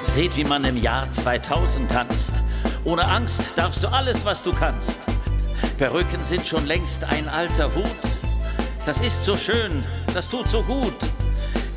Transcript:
Seht, wie man im Jahr 2000 tanzt. Ohne Angst darfst du alles, was du kannst. Perücken sind schon längst ein alter Hut. Das ist so schön, das tut so gut.